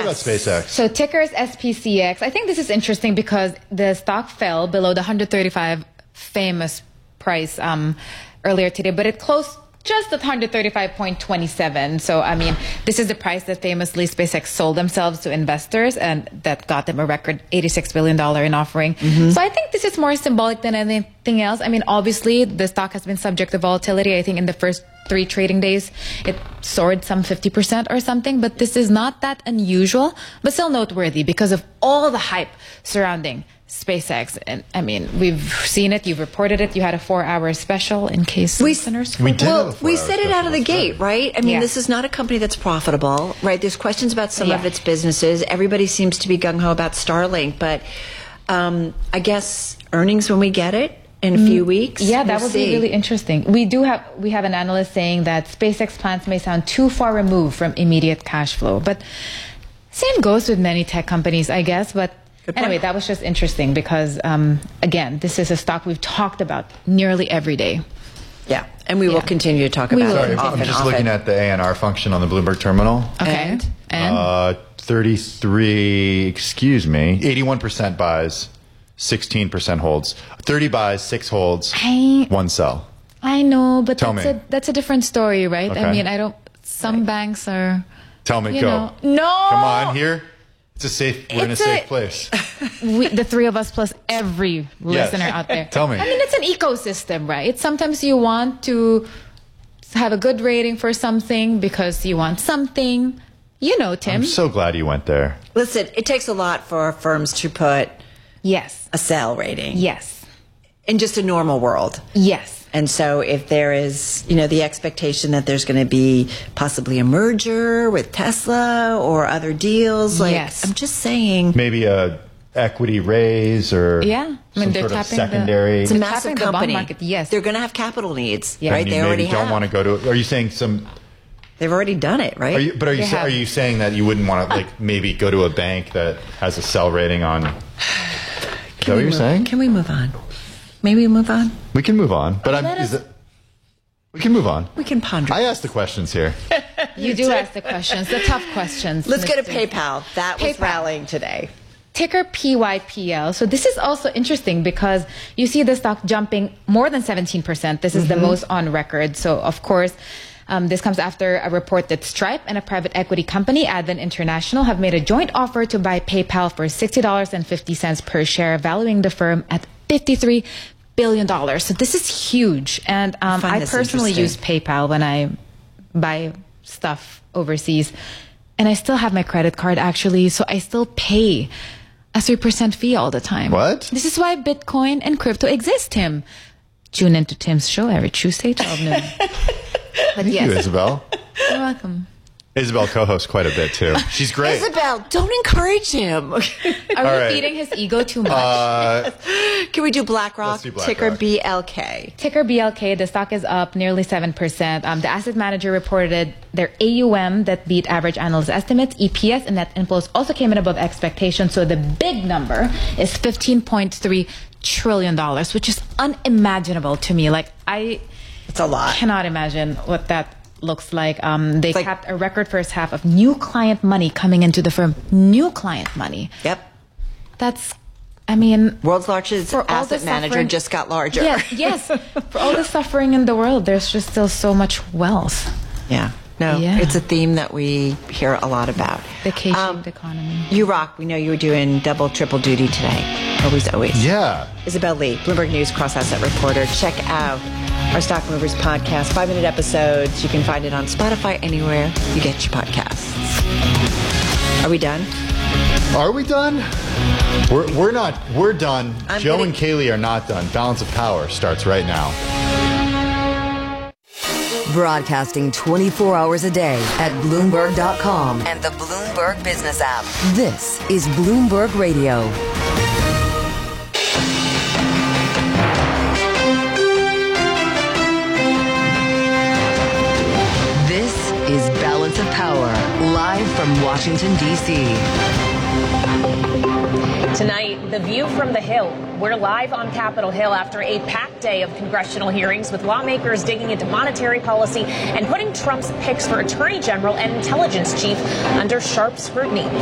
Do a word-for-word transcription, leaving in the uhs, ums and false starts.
about SpaceX. So ticker is S P C X. I think this is interesting because the stock fell below the one hundred thirty-five famous price um, earlier today, but it closed just at one hundred thirty-five point two seven. So, I mean, this is the price that famously SpaceX sold themselves to investors, and that got them a record eighty-six billion dollars in offering. Mm-hmm. So I think this is more symbolic than anything else. I mean, obviously, the stock has been subject to volatility. I think in the first three trading days, it soared some fifty percent or something. But this is not that unusual, but still noteworthy because of all the hype surrounding SpaceX. And I mean, we've seen it, you've reported it, you had a four-hour special in case we, listeners we did well we said it out of the gate, right? I mean, yeah. This is not a company that's profitable, right? There's questions about some yeah. of its businesses. Everybody seems to be gung-ho about Starlink, but um, I guess earnings when we get it in a few weeks. Yeah, that we'll would see. be really interesting. We do have we have an analyst saying that SpaceX plans may sound too far removed from immediate cash flow, but same goes with many tech companies, I guess. But anyway, that was just interesting because, um, again, this is a stock we've talked about nearly every day. Yeah, and we Yeah. will continue to talk We about will. it. Sorry, often, I'm just often. looking at the A N R function on the Bloomberg terminal. Okay. And? And? Uh, thirty-three, excuse me, eighty-one percent buys, sixteen percent holds. thirty buys, six holds, I, one sell. I know, but Tell that's me. a, that's a different story, right? Okay. I mean, I don't, some banks are, Tell me, you go. know, no. Come on, here. It's a safe, we're in a It's a- safe place. We, the three of us plus every Yes. listener out there. Tell me. I mean, it's an ecosystem, right? Sometimes you want to have a good rating for something because you want something. You know, Tim. I'm so glad you went there. Listen, it takes a lot for firms to put Yes. a sell rating Yes. in just a normal world. Yes. And so if there is, you know, the expectation that there's going to be possibly a merger with Tesla or other deals, like, Yes. I'm just saying. Maybe a equity raise or Yeah. I mean, some they're sort of tapping the- secondary. It's a They're massive tapping the bond company. market, yes. They're going to have capital needs, Yeah. right? And you They maybe already don't have. want to go to. Are you saying some? They've already done it, right? Are you? But are you? They Say, have. are you saying that you wouldn't want to like maybe go to a bank that has a sell rating on? Is that what we you're move- saying? Can we move on? Maybe we move on? We can move on, but I'm. Let Is us- it, we can move on. We can ponder. I asked the questions here. You do ask the questions, the tough questions. Let's go to Mister PayPal. That was PayPal. rallying today. Ticker P Y P L. So this is also interesting because you see the stock jumping more than seventeen percent. This is mm-hmm. the most on record. So, of course, um, this comes after a report that Stripe and a private equity company, Advent International, have made a joint offer to buy PayPal for sixty dollars and fifty cents per share, valuing the firm at fifty-three billion dollars. So this is huge. And um, I find I this personally use interesting. PayPal when I buy stuff overseas. And I still have my credit card, actually. So I still pay a three percent fee all the time. What? This is why Bitcoin and crypto exist, Tim. Tune into Tim's show every Tuesday, twelve noon. But Thank yes, you, Isabel. you're welcome. Isabel co-hosts quite a bit too. She's great. Isabel, don't encourage him. Are we right. feeding his ego too much? Uh, Can we do BlackRock? Let's do BlackRock. Ticker B L K. Ticker B L K, the stock is up nearly seven percent. Um, the asset manager reported their A U M that beat average analyst estimates. E P S and net inflows also came in above expectations. So the big number is fifteen point three trillion dollars, which is unimaginable to me. Like, I It's a lot. cannot imagine what that looks like. Um, they like- capped a record first half of new client money coming into the firm. New client money. Yep. That's, I mean... World's largest For all the asset manager suffering- just got larger. Yes, yes. For all the suffering in the world, there's just still so much wealth. Yeah. No, Yeah. it's a theme that we hear a lot about. The K-shaped Um, economy. You rock. We know you were doing double, triple duty today. Always, always. yeah. Isabel Lee, Bloomberg News cross-asset reporter. Check out our Stock Movers podcast, five-minute episodes. You can find it on Spotify, anywhere you get your podcasts. Are we done? Are we done? We're, we're not. We're done. I'm Joe getting- and Kaylee are not done. Balance of Power starts right now. Broadcasting twenty-four hours a day at Bloomberg dot com and the Bloomberg Business app. This is Bloomberg Radio. This is Balance of Power, live from Washington, D C Tonight, The View from the Hill. We're live on Capitol Hill after a packed day of congressional hearings with lawmakers digging into monetary policy and putting Trump's picks for attorney general and intelligence chief under sharp scrutiny.